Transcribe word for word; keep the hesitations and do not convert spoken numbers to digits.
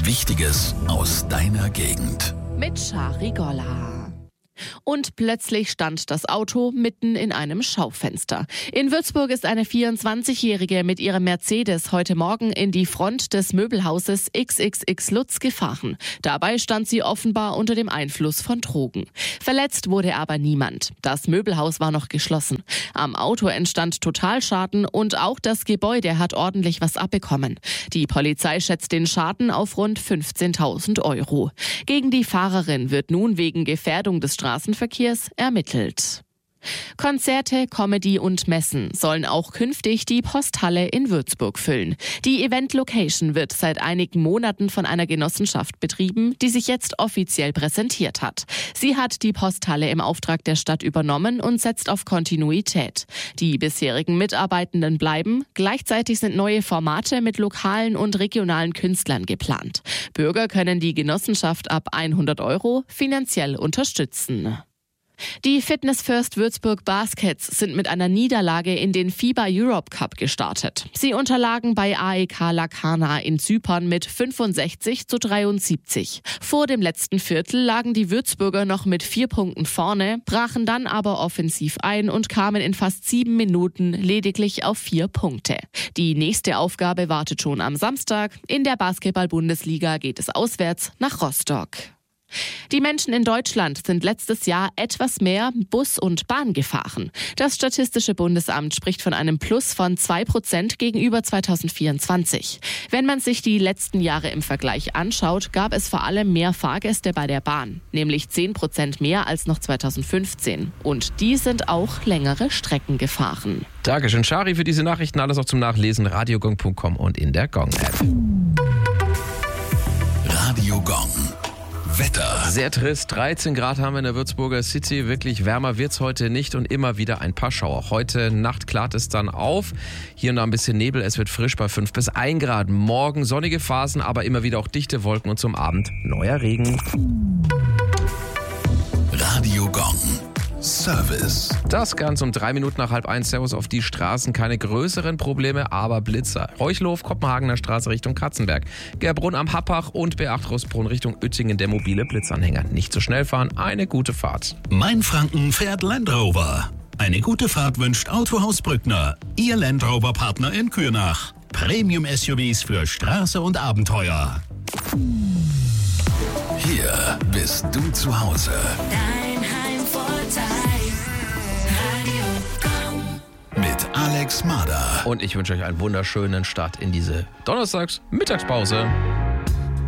Wichtiges aus deiner Gegend. Mit Shari Golla. Und plötzlich stand das Auto mitten in einem Schaufenster. In Würzburg ist eine vierundzwanzigjährige mit ihrem Mercedes heute Morgen in die Front des Möbelhauses X X X Lutz gefahren. Dabei stand sie offenbar unter dem Einfluss von Drogen. Verletzt wurde aber niemand. Das Möbelhaus war noch geschlossen. Am Auto entstand Totalschaden und auch das Gebäude hat ordentlich was abbekommen. Die Polizei schätzt den Schaden auf rund fünfzehntausend Euro. Gegen die Fahrerin wird nun wegen Gefährdung des Straßenverkehrs ermittelt. Konzerte, Comedy und Messen sollen auch künftig die Posthalle in Würzburg füllen. Die Event-Location wird seit einigen Monaten von einer Genossenschaft betrieben, die sich jetzt offiziell präsentiert hat. Sie hat die Posthalle im Auftrag der Stadt übernommen und setzt auf Kontinuität. Die bisherigen Mitarbeitenden bleiben, gleichzeitig sind neue Formate mit lokalen und regionalen Künstlern geplant. Bürger können die Genossenschaft ab hundert Euro finanziell unterstützen. Die Fitness First Würzburg Baskets sind mit einer Niederlage in den FIBA Europe Cup gestartet. Sie unterlagen bei A E K Larkana in Zypern mit fünfundsechzig zu dreiundsiebzig. Vor dem letzten Viertel lagen die Würzburger noch mit vier Punkten vorne, brachen dann aber offensiv ein und kamen in fast sieben Minuten lediglich auf vier Punkte. Die nächste Aufgabe wartet schon am Samstag. In der Basketball-Bundesliga geht es auswärts nach Rostock. Die Menschen in Deutschland sind letztes Jahr etwas mehr Bus und Bahn gefahren. Das Statistische Bundesamt spricht von einem Plus von zwei Prozent gegenüber zweitausendvierundzwanzig. Wenn man sich die letzten Jahre im Vergleich anschaut, gab es vor allem mehr Fahrgäste bei der Bahn, nämlich zehn Prozent mehr als noch zweitausendfünfzehn. Und die sind auch längere Strecken gefahren. Dankeschön, Shari, für diese Nachrichten. Alles auch zum Nachlesen, radiogong punkt com und in der Gong-App. Radio Gong. Wetter. Sehr trist, dreizehn Grad haben wir in der Würzburger City. Wirklich wärmer wird's heute nicht und immer wieder ein paar Schauer. Heute Nacht klart es dann auf. Hier und da ein bisschen Nebel, es wird frisch bei fünf bis ein Grad. Morgen sonnige Phasen, aber immer wieder auch dichte Wolken und zum Abend neuer Regen. Radio Gong. Service. Das Ganze um drei Minuten nach halb eins. Servus auf die Straßen. Keine größeren Probleme, aber Blitzer. Heuchlof, Kopenhagener Straße Richtung Katzenberg. Gerbrunn am Happach und B acht Rosbrunn Richtung Uettingen. Der mobile Blitzanhänger. Nicht zu schnell fahren, eine gute Fahrt. Mainfranken fährt Land Rover. Eine gute Fahrt wünscht Autohaus Brückner. Ihr Land Rover Partner in Kürnach. Premium-S U Vs für Straße und Abenteuer. Hier bist du zu Hause. Dein Heimvorteil. Radio Gong. Mit Alex Mader. Und ich wünsche euch einen wunderschönen Start in diese Donnerstags-Mittagspause.